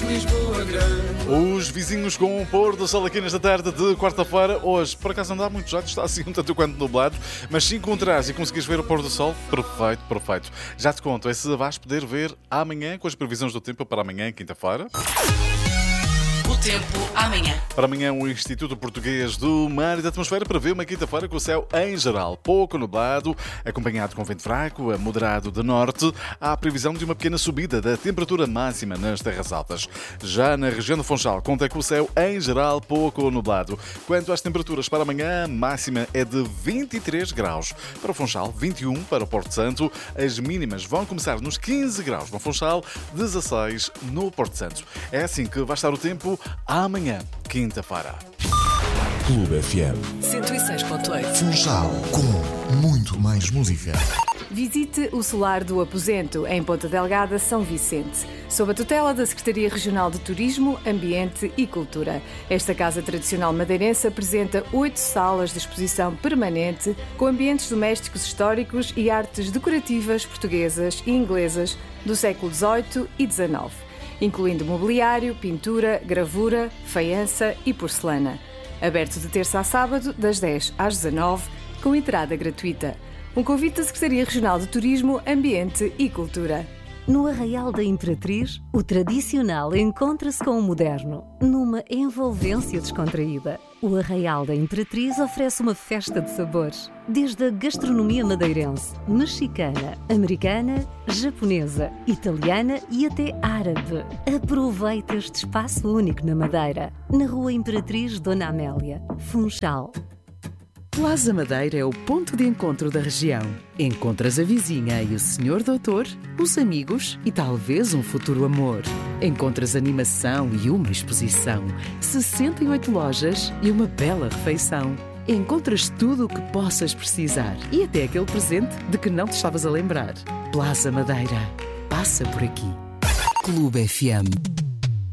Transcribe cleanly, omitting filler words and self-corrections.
Lisboa grande. Os vizinhos com o pôr do sol aqui nesta tarde de quarta-feira. Hoje, por acaso, não dá muito jeito, está assim um tanto quanto nublado, mas se encontrares e conseguires ver o pôr do sol, perfeito, perfeito. Já te conto, é se vais poder ver amanhã, com as previsões do tempo para amanhã, quinta-feira. O tempo amanhã. Para amanhã, o Instituto Português do Mar e da Atmosfera prevê uma quinta-feira com o céu em geral pouco nublado, acompanhado com vento fraco a moderado de norte. Há a previsão de uma pequena subida da temperatura máxima nas terras altas. Já na região do Funchal, conta com o céu em geral pouco nublado. Quanto às temperaturas para amanhã, a máxima é de 23 graus. Para o Funchal, 21 para o Porto Santo. As mínimas vão começar nos 15 graus no Funchal, 16 no Porto Santo. É assim que vai estar o tempo amanhã, quinta-feira. Clube FM 106.8. Funchal, com muito mais música. Visite o Solar do Aposento, em Ponta Delgada, São Vicente, sob a tutela da Secretaria Regional de Turismo, Ambiente e Cultura. Esta casa tradicional madeirense apresenta 8 salas de exposição permanente com ambientes domésticos históricos e artes decorativas portuguesas e inglesas do século XVIII e XIX, incluindo mobiliário, pintura, gravura, faiança e porcelana. Aberto de terça a sábado, das 10 às 19, com entrada gratuita. Um convite da Secretaria Regional de Turismo, Ambiente e Cultura. No Arraial da Imperatriz, o tradicional encontra-se com o moderno, numa envolvência descontraída. O Arraial da Imperatriz oferece uma festa de sabores, desde a gastronomia madeirense, mexicana, americana, japonesa, italiana e até árabe. Aproveite este espaço único na Madeira, na Rua Imperatriz Dona Amélia, Funchal. Plaza Madeira é o ponto de encontro da região. Encontras a vizinha e o senhor doutor, os amigos e talvez um futuro amor. Encontras animação e uma exposição, 68 lojas e uma bela refeição. Encontras tudo o que possas precisar e até aquele presente de que não te estavas a lembrar. Plaza Madeira. Passa por aqui. Clube FM.